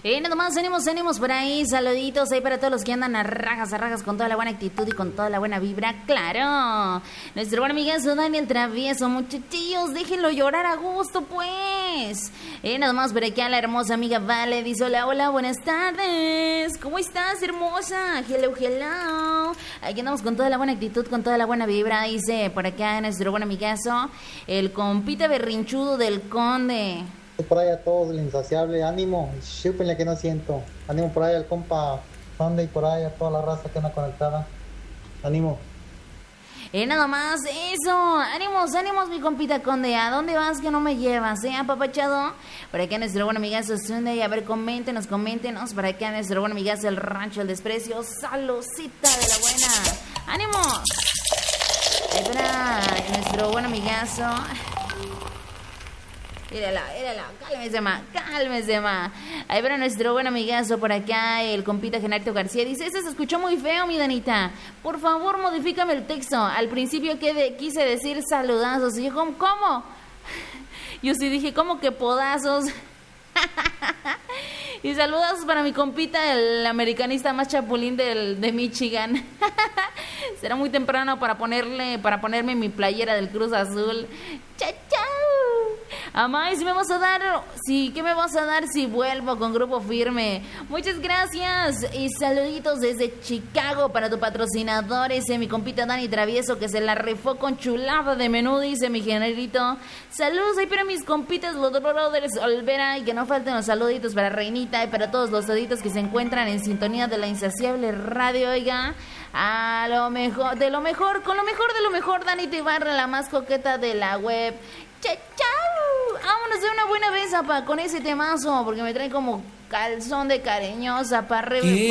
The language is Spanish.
Nada más, ánimos por ahí, saluditos ahí para todos los que andan a rajas con toda la buena actitud y con toda la buena vibra, claro. Nuestro buen amigazo Daniel Travieso, muchachillos, déjenlo llorar a gusto, pues. Nada más por aquí a la hermosa amiga Vale, dice hola, buenas tardes. ¿Cómo estás, hermosa? Hello. Aquí andamos con toda la buena actitud, con toda la buena vibra, dice por acá nuestro buen amigazo, el compita berrinchudo del Conde. Por ahí a todos, el insaciable, ánimo, chúpenle que no siento. Ánimo por ahí al compa Sunday, por ahí a toda la raza que anda conectada. Ánimo. Nada más eso, ánimos mi compita Conde. ¿A dónde vas que no me llevas, apapachado? Por acá nuestro buen amigazo Sunday, a ver, coméntenos, por acá nuestro buen amigazo el Rancho del Desprecio, saludcita de la buena. ¡Ánimo! Espera, nuestro buen amigazo. Mírala, cálmese, ma. Ahí verá nuestro buen amigazo por acá, el compita Genardo García. Dice, se escuchó muy feo, mi Danita. Por favor, modifícame el texto. Al principio quise decir saludazos. Y yo, ¿cómo? Yo sí dije, ¿cómo que podazos? Y saludazos para mi compita, el americanista más chapulín de Michigan. Será muy temprano para ponerme mi playera del Cruz Azul. ¡Chao! Amá, ¿y qué me vas a dar si vuelvo con Grupo Firme? Muchas gracias y saluditos desde Chicago para tu patrocinador, ese mi compita Dani Travieso, que se la rifó con chulada de menú, dice mi generito. Saludos ahí para mis compitas, los brothers Olvera, y que no falten los saluditos para Reinita y para todos los saluditos que se encuentran en sintonía de la insaciable radio, oiga. A lo mejor, con lo mejor de lo mejor, Dani Ibarra, la más coqueta de la web. ¡Chao! Vámonos de una buena vez, apa, con ese temazo, porque me trae como calzón de cariñosa para arriba.